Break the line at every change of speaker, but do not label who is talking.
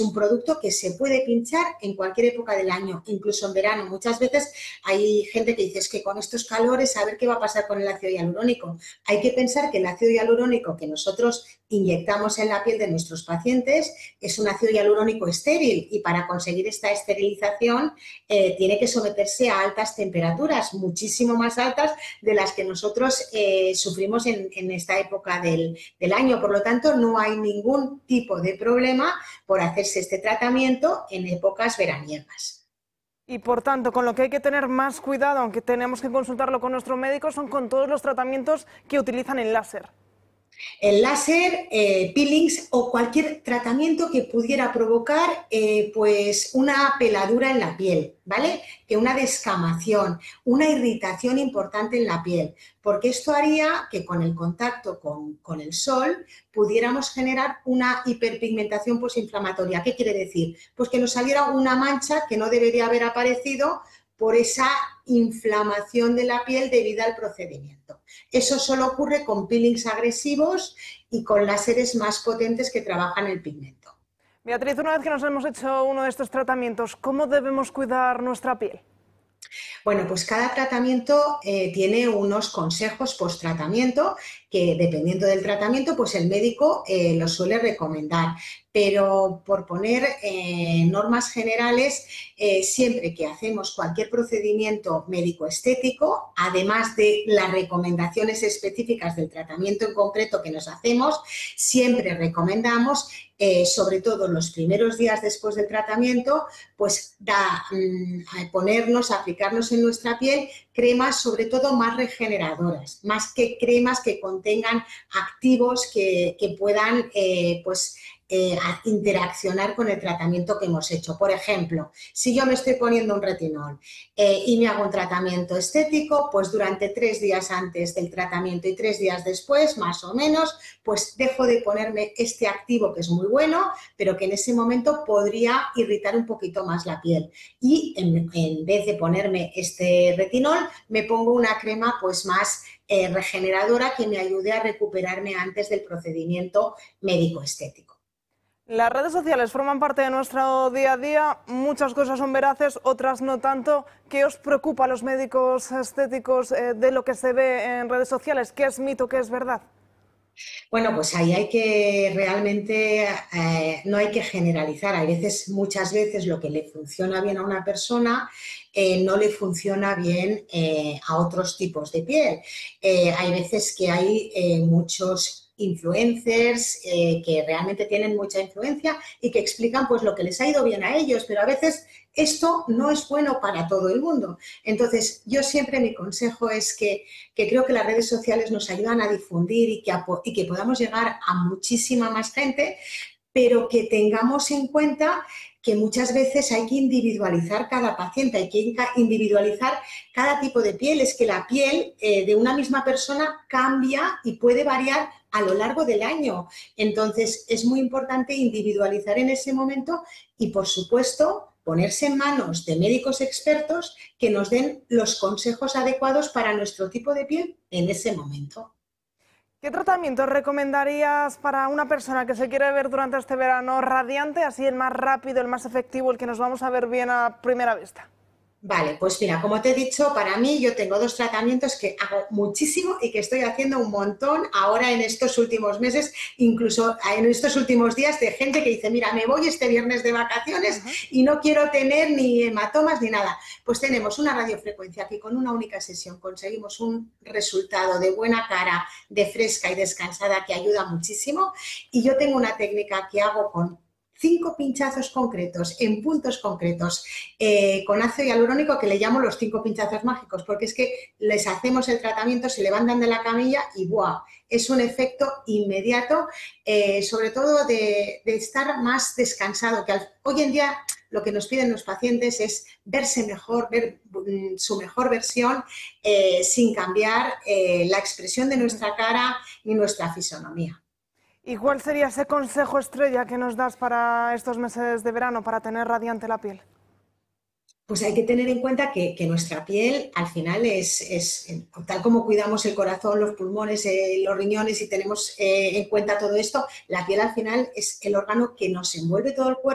un producto que se puede pinchar en cualquier época del año, incluso en verano. Muchas veces hay gente que dice es que con estos calores a ver qué va a pasar con el ácido hialurónico. Hay que pensar que el ácido hialurónico que nosotros inyectamos en la piel de nuestros pacientes es un ácido hialurónico estéril y para conseguir esta esterilización tiene que someterse a altas temperaturas, muchísimo más altas de las que nosotros sufrimos en esta época del año. Por lo tanto, no hay ningún tipo de problema por hacerse este tratamiento en épocas veraniegas.
Y por tanto, con lo que hay que tener más cuidado, aunque tenemos que consultarlo con nuestro médico, son con todos los tratamientos que utilizan el láser.
El láser, peelings o cualquier tratamiento que pudiera provocar pues una peladura en la piel, ¿vale? Que una descamación, una irritación importante en la piel, porque esto haría que con el contacto con el sol pudiéramos generar una hiperpigmentación posinflamatoria. ¿Qué quiere decir? Pues que nos saliera una mancha que no debería haber aparecido por esa inflamación de la piel debido al procedimiento. Eso solo ocurre con peelings agresivos y con láseres más potentes que trabajan el pigmento.
Beatriz, una vez que nos hemos hecho uno de estos tratamientos, ¿cómo debemos cuidar nuestra piel?
Bueno, pues cada tratamiento tiene unos consejos post-tratamiento que dependiendo del tratamiento, pues el médico los suele recomendar. Pero por poner normas generales, siempre que hacemos cualquier procedimiento médico-estético, además de las recomendaciones específicas del tratamiento en concreto que nos hacemos, siempre recomendamos, sobre todo los primeros días después del tratamiento, pues aplicarnos en nuestra piel cremas sobre todo más regeneradoras, más que cremas que contengan activos que puedan interaccionar con el tratamiento que hemos hecho. Por ejemplo, si yo me estoy poniendo un retinol y me hago un tratamiento estético, pues durante 3 días antes del tratamiento y 3 días después, más o menos, pues dejo de ponerme este activo que es muy bueno, pero que en ese momento podría irritar un poquito más la piel. Y en vez de ponerme este retinol, me pongo una crema pues más regeneradora que me ayude a recuperarme antes del procedimiento médico-estético.
Las redes sociales forman parte de nuestro día a día, muchas cosas son veraces, otras no tanto. ¿Qué os preocupa a los médicos estéticos de lo que se ve en redes sociales? ¿Qué es mito, qué es verdad?
Bueno, pues ahí hay que realmente, no hay que generalizar. Hay veces, muchas veces, lo que le funciona bien a una persona no le funciona bien a otros tipos de piel. Hay veces que hay muchos influencers que realmente tienen mucha influencia y que explican pues lo que les ha ido bien a ellos, pero a veces esto no es bueno para todo el mundo. Entonces, yo siempre mi consejo es que creo que las redes sociales nos ayudan a difundir y que podamos llegar a muchísima más gente, pero que tengamos en cuenta que muchas veces hay que individualizar cada paciente, hay que individualizar cada tipo de piel. Es que la piel de una misma persona cambia y puede variar a lo largo del año. Entonces, es muy importante individualizar en ese momento y, por supuesto, ponerse en manos de médicos expertos que nos den los consejos adecuados para nuestro tipo de piel en ese momento.
¿Qué tratamiento recomendarías para una persona que se quiere ver durante este verano radiante, así el más rápido, el más efectivo, el que nos vamos a ver bien a primera vista?
Vale, pues mira, como te he dicho, para mí yo tengo 2 tratamientos que hago muchísimo y que estoy haciendo un montón ahora en estos últimos meses, incluso en estos últimos días, de gente que dice, mira, me voy este viernes de vacaciones y no quiero tener ni hematomas ni nada. Pues tenemos una radiofrecuencia que con una única sesión conseguimos un resultado de buena cara, de fresca y descansada que ayuda muchísimo. Y yo tengo una técnica que hago con 5 pinchazos concretos, en puntos concretos, con ácido hialurónico, que le llamo los 5 pinchazos mágicos, porque es que les hacemos el tratamiento, se levantan de la camilla y ¡buah! Es un efecto inmediato, sobre todo de estar más descansado, que hoy en día lo que nos piden los pacientes es verse mejor, ver su mejor versión sin cambiar la expresión de nuestra cara ni nuestra fisonomía.
¿Y cuál sería ese consejo estrella que nos das para estos meses de verano, para tener radiante la piel?
Pues hay que tener en cuenta que nuestra piel al final tal como cuidamos el corazón, los pulmones, los riñones y tenemos en cuenta todo esto, la piel al final es el órgano que nos envuelve todo el cuerpo.